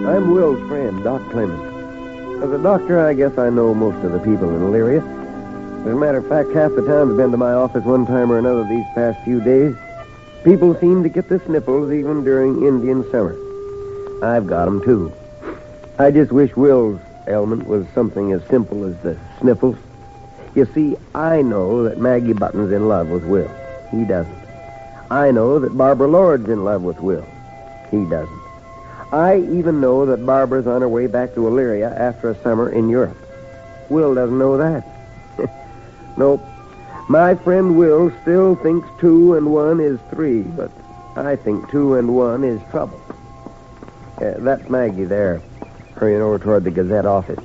I'm Will's friend, Doc Clemens. As a doctor, I guess I know most of the people in Elyria. As a matter of fact, half the town's been to my office one time or another these past few days. People seem to get the sniffles even during Indian summer. I've got 'em, too. I just wish Will's ailment was something as simple as the sniffles. You see, I know that Maggie Button's in love with Will. He doesn't. I know that Barbara Lord's in love with Will. He doesn't. I even know that Barbara's on her way back to Elyria after a summer in Europe. Will doesn't know that. Nope. My friend Will still thinks 2 and 1 is 3, but I think 2 and 1 is trouble. That's Maggie there, hurrying over toward the Gazette office.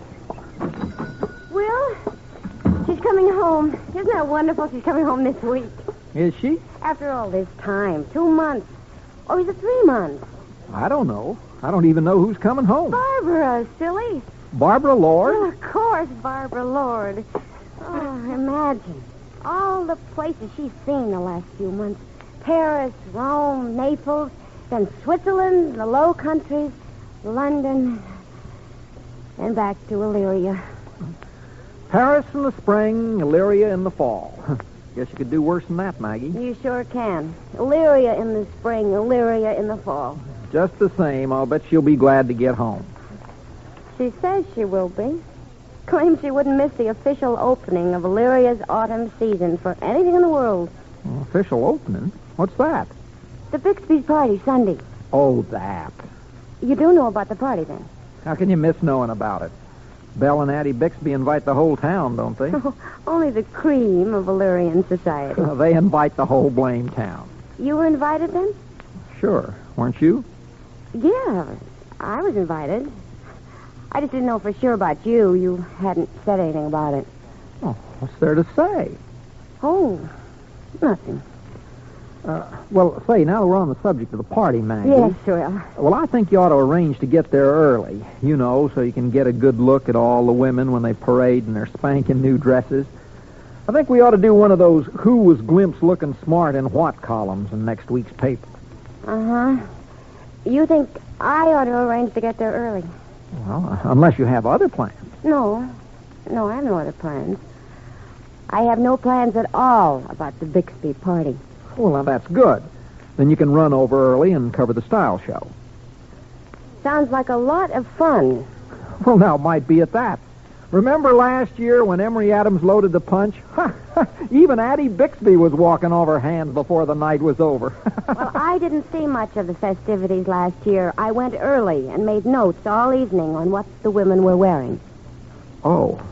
Will, she's coming home. Isn't that wonderful? She's coming home this week. Is she? After all this time, 2 months. Or is it 3 months? I don't know. I don't even know who's coming home. Barbara, silly. Barbara Lord? Well, of course, Barbara Lord. Oh, imagine. All the places she's seen the last few months. Paris, Rome, Naples, then Switzerland, the Low Countries, London, and back to Elyria. Paris in the spring, Elyria in the fall. Guess you could do worse than that, Maggie. You sure can. Elyria in the spring, Elyria in the fall. Just the same, I'll bet she'll be glad to get home. She says she will be. Claims she wouldn't miss the official opening of Illyria's autumn season for anything in the world. Official opening? What's that? The Bixby's party, Sunday. Oh, that. You do know about the party, then? How can you miss knowing about it? Belle and Addie Bixby invite the whole town, don't they? Only the cream of Illyrian society. They invite the whole blame town. You were invited, then? Sure. Weren't you? Yeah, I was invited. I just didn't know for sure about you. You hadn't said anything about it. Oh, what's there to say? Oh, nothing. Well, say, now that we're on the subject of the party, Maggie. Yes, well. Well, I think you ought to arrange to get there early, you know, so you can get a good look at all the women when they parade in their spanking new dresses. I think we ought to do one of those Who Was Glimpse Looking Smart in What columns in next week's paper. Uh-huh. You think I ought to arrange to get there early? Well, unless you have other plans. No, I have no other plans. I have no plans at all about the Bixby party. Well, now that's good. Then you can run over early and cover the style show. Sounds like a lot of fun. Well, now it might be at that. Remember last year when Emory Adams loaded the punch? Even Addie Bixby was walking off her hands before the night was over. Well, I didn't see much of the festivities last year. I went early and made notes all evening on what the women were wearing. Oh.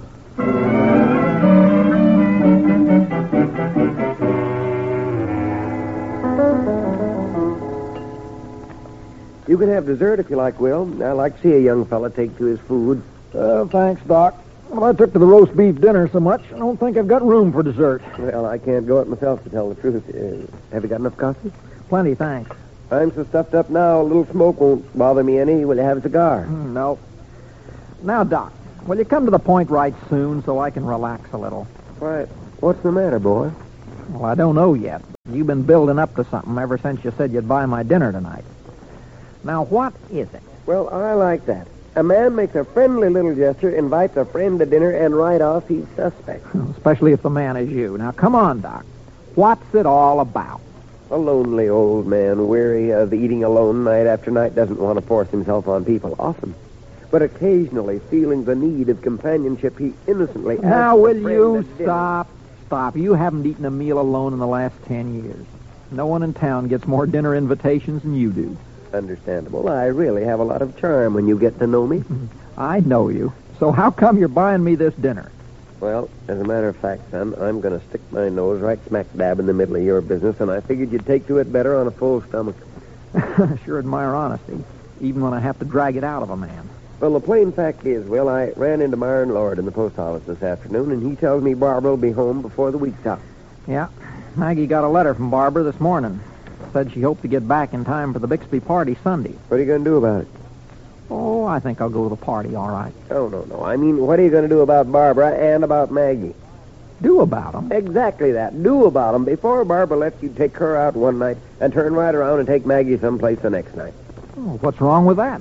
You can have dessert if you like, Will. I like to see a young fella take to his food. Thanks, Doc. Well, I took to the roast beef dinner so much, I don't think I've got room for dessert. Well, I can't go it myself, to tell the truth. Have you got enough coffee? Plenty, thanks. I'm so stuffed up now, a little smoke won't bother me any. Will you have a cigar? No. Now, Doc, will you come to the point right soon so I can relax a little? Why, what's the matter, boy? Well, I don't know yet. You've been building up to something ever since you said you'd buy my dinner tonight. Now, what is it? Well, I like that. A man makes a friendly little gesture, invites a friend to dinner, and right off he's suspect. Especially if the man is you. Now, come on, Doc. What's it all about? A lonely old man, weary of eating alone night after night, doesn't want to force himself on people often. But occasionally, feeling the need of companionship, he innocently asks Now, a will friend you at dinner. Stop. You haven't eaten a meal alone in the last 10 years. No one in town gets more dinner invitations than you do. Understandable. I really have a lot of charm when you get to know me. I know you. So how come you're buying me this dinner? Well, as a matter of fact, son, I'm going to stick my nose right smack dab in the middle of your business, and I figured you'd take to it better on a full stomach. Sure admire honesty, even when I have to drag it out of a man. Well, the plain fact is, Will, I ran into Myron Lord in the post office this afternoon, and he tells me Barbara will be home before the week's out. Yeah, Maggie got a letter from Barbara this morning. Said she hoped to get back in time for the Bixby party Sunday. What are you going to do about it? Oh, I think I'll go to the party, all right. Oh, no. I mean, what are you going to do about Barbara and about Maggie? Do about them? Exactly that. Do about them before Barbara lets you take her out one night and turn right around and take Maggie someplace the next night. Oh, what's wrong with that?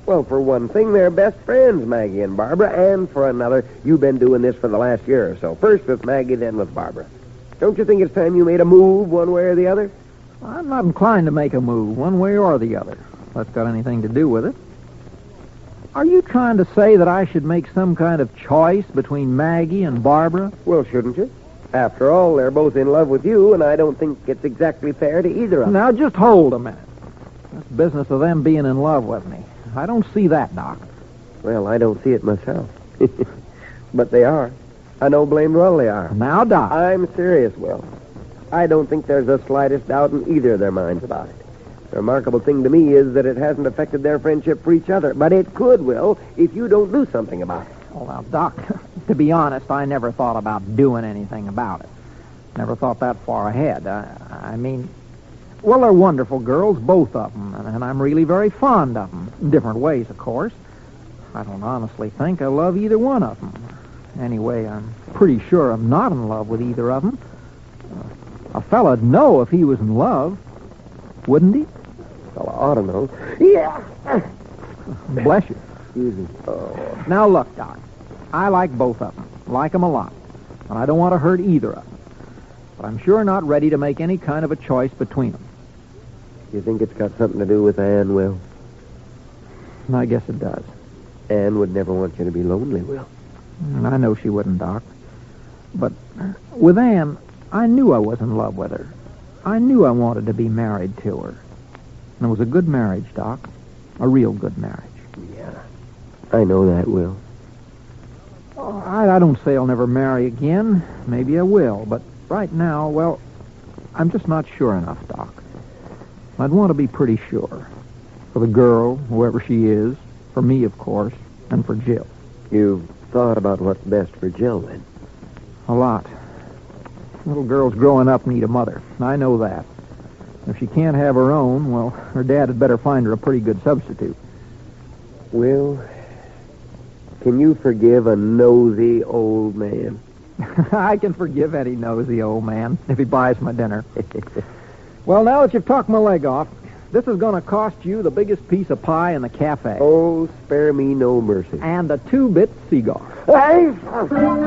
Well, for one thing, they're best friends, Maggie and Barbara, and for another, you've been doing this for the last year or so. First with Maggie, then with Barbara. Don't you think it's time you made a move one way or the other? I'm not inclined to make a move one way or the other. If that's got anything to do with it. Are you trying to say that I should make some kind of choice between Maggie and Barbara? Well, shouldn't you? After all, they're both in love with you, and I don't think it's exactly fair to either of them. Now, just hold a minute. This business of them being in love with me. I don't see that, Doc. Well, I don't see it myself. But they are. I know blamed well they are. Now, Doc. I'm serious, Will. I don't think there's the slightest doubt in either of their minds about it. The remarkable thing to me is that it hasn't affected their friendship for each other. But it could, Will, if you don't do something about it. Well, now, Doc, to be honest, I never thought about doing anything about it. Never thought that far ahead. I mean, well, they're wonderful girls, both of them, and I'm really very fond of them. In different ways, of course. I don't honestly think I love either one of them. Anyway, I'm pretty sure I'm not in love with either of them. A fella'd know if he was in love, wouldn't he? Fella ought to know. Yeah. Bless you. Excuse me. Oh. Now, look, Doc, I like both of them. Like them a lot. And I don't want to hurt either of them. But I'm sure not ready to make any kind of a choice between them. You think it's got something to do with Anne, Will? I guess it does. Anne would never want you to be lonely, Will. And I know she wouldn't, Doc. But with Anne, I knew I was in love with her. I knew I wanted to be married to her. And it was a good marriage, Doc. A real good marriage. Yeah. I know that, Will. Oh, I don't say I'll never marry again. Maybe I will. But right now, well, I'm just not sure enough, Doc. I'd want to be pretty sure. For the girl, whoever she is. For me, of course. And for Jill. You've thought about what's best for Jill, then? A lot. Little girls growing up need a mother. I know that. If she can't have her own, well, her dad had better find her a pretty good substitute. Will, can you forgive a nosy old man? I can forgive any nosy old man if he buys my dinner. Well, now that you've talked my leg off, this is going to cost you the biggest piece of pie in the cafe. Oh, spare me no mercy. And a 2-bit cigar. Hey!